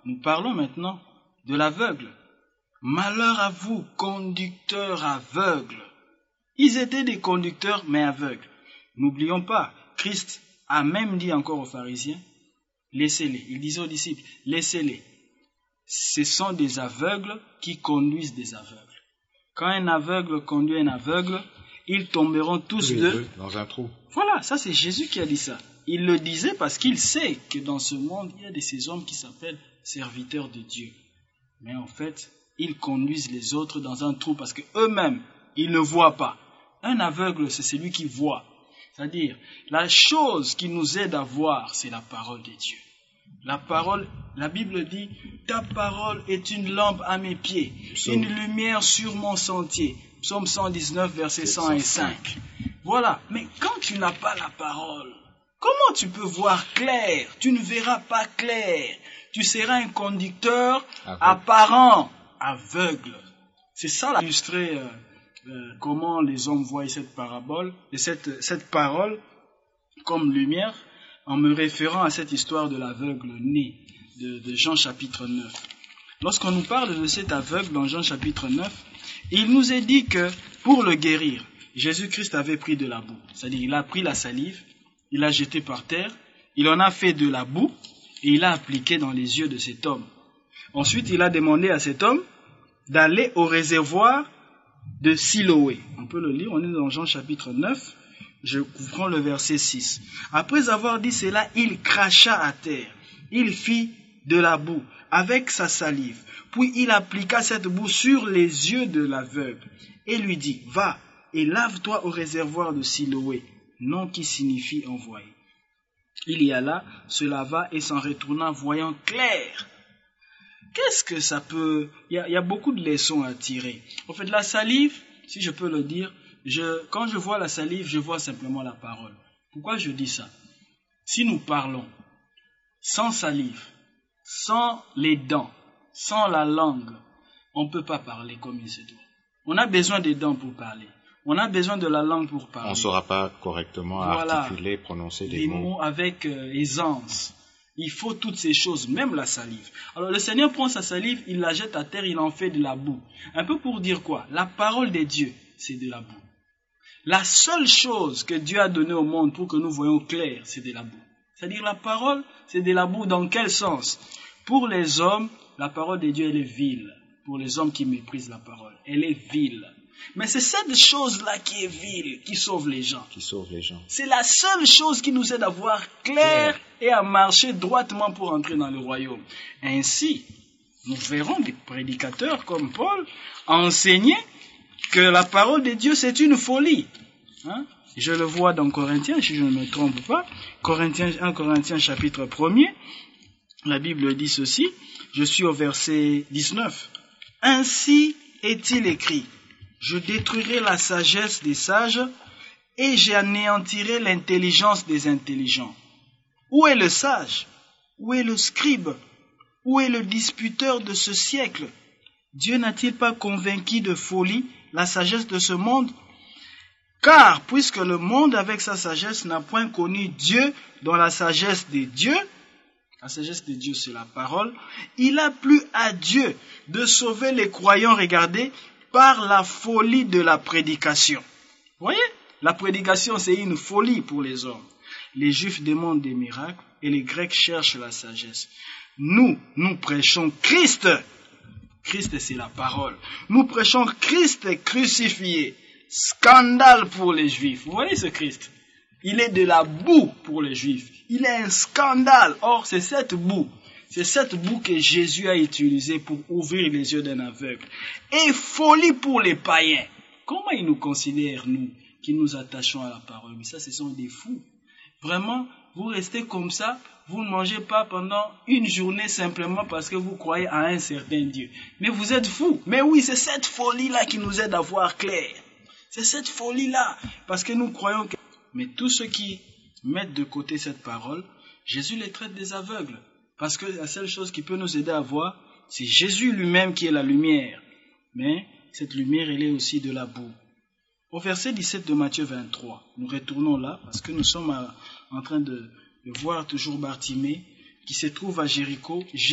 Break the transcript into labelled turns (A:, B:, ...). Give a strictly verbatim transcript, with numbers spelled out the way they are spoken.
A: nous parlons maintenant de l'aveugle. Malheur à vous, conducteurs aveugles. Ils étaient des conducteurs, mais aveugles. N'oublions pas, Christ a même dit encore aux pharisiens, laissez-les. Il disait aux disciples, laissez-les. Ce sont des aveugles qui conduisent des aveugles. Quand un aveugle conduit un aveugle, ils tomberont tous
B: les
A: deux,
B: deux dans un trou.
A: Voilà, ça c'est Jésus qui a dit ça. Il le disait parce qu'il sait que dans ce monde, il y a de ces hommes qui s'appellent serviteurs de Dieu. Mais en fait, ils conduisent les autres dans un trou parce qu'eux-mêmes, ils ne voient pas. Un aveugle, c'est celui qui voit. C'est-à-dire, la chose qui nous aide à voir, c'est la parole de Dieu. La parole, la Bible dit, ta parole est une lampe à mes pieds, Psaume. Une lumière sur mon sentier. Psaume cent dix-neuf, verset cent cinq. Voilà. Mais quand tu n'as pas la parole, comment tu peux voir clair? Tu ne verras pas clair. Tu seras un conducteur aveugle. apparent, aveugle. C'est ça là, illustrer euh, euh, comment les hommes voient cette parabole, et cette, cette parole comme lumière, en me référant à cette histoire de l'aveugle né de, de Jean chapitre neuf. Lorsqu'on nous parle de cet aveugle dans Jean chapitre neuf, il nous est dit que pour le guérir, Jésus-Christ avait pris de la boue. C'est-à-dire, il a pris la salive, il l'a jetée par terre, il en a fait de la boue et il l'a appliqué dans les yeux de cet homme. Ensuite, il a demandé à cet homme d'aller au réservoir de Siloé. On peut le lire, on est dans Jean chapitre neuf, je prends le verset six. Après avoir dit cela, il cracha à terre, il fit de la boue avec sa salive, puis il appliqua cette boue sur les yeux de l'aveugle et lui dit, va et lave-toi au réservoir de Siloé, nom qui signifie envoyé. Il y alla, se lava et s'en retourna voyant clair. Qu'est-ce que ça peut... Il y a, il y a beaucoup de leçons à tirer. En fait, la salive, si je peux le dire, je, quand je vois la salive, je vois simplement la parole. Pourquoi je dis ça? Si nous parlons sans salive, sans les dents, sans la langue, on ne peut pas parler comme il se doit. On a besoin des dents pour parler. On a besoin de la langue pour parler.
B: On ne saura pas correctement
A: voilà.
B: articuler, prononcer des
A: les
B: mots.
A: mots avec euh, aisance. Il faut toutes ces choses, même la salive. Alors le Seigneur prend sa salive, il la jette à terre, il en fait de la boue. Un peu pour dire quoi? La parole de Dieu, c'est de la boue. La seule chose que Dieu a donnée au monde pour que nous voyions clair, c'est de la boue. C'est-à-dire la parole, c'est de la boue. Dans quel sens? Pour les hommes, la parole de Dieu, elle est vile. Pour les hommes qui méprisent la parole, elle est vile. Mais c'est cette chose-là qui est vile, qui sauve les gens.
B: Qui sauve les gens.
A: C'est la seule chose qui nous aide à voir clair ouais. et à marcher droitement pour entrer dans le royaume. Ainsi, nous verrons des prédicateurs comme Paul enseigner que la parole de Dieu, c'est une folie. Hein? Je le vois dans Corinthiens, si je ne me trompe pas. Corinthiens, un Corinthiens chapitre premier, la Bible dit ceci, je suis au verset dix-neuf. Ainsi est-il écrit, je détruirai la sagesse des sages et j'anéantirai l'intelligence des intelligents. Où est le sage? Où est le scribe? Où est le disputeur de ce siècle? Dieu n'a-t-il pas convaincu de folie la sagesse de ce monde? Car, puisque le monde avec sa sagesse n'a point connu Dieu dans la sagesse des dieux, la sagesse de Dieu c'est la parole, il a plu à Dieu de sauver les croyants, regardez, par la folie de la prédication. Vous voyez? La prédication c'est une folie pour les hommes. Les Juifs demandent des miracles et les Grecs cherchent la sagesse. Nous, nous prêchons Christ. Christ c'est la parole. Nous prêchons Christ crucifié. Scandale pour les Juifs. Vous voyez ce Christ? Il est de la boue pour les Juifs. Il est un scandale. Or, c'est cette boue. C'est cette boue que Jésus a utilisée pour ouvrir les yeux d'un aveugle. Et folie pour les païens. Comment ils nous considèrent, nous, qui nous attachons à la parole? Mais ça, ce sont des fous. Vraiment, vous restez comme ça, vous ne mangez pas pendant une journée simplement parce que vous croyez à un certain Dieu. Mais vous êtes fous. Mais oui, c'est cette folie-là qui nous aide à voir clair. C'est cette folie-là. Parce que nous croyons que... Mais tous ceux qui mettent de côté cette parole, Jésus les traite des aveugles. Parce que la seule chose qui peut nous aider à voir, c'est Jésus lui-même qui est la lumière. Mais cette lumière, elle est aussi de la boue. Au verset dix-sept de Matthieu vingt-trois, nous retournons là, parce que nous sommes à, en train de, de voir toujours Bartimée, qui se trouve à Jéricho.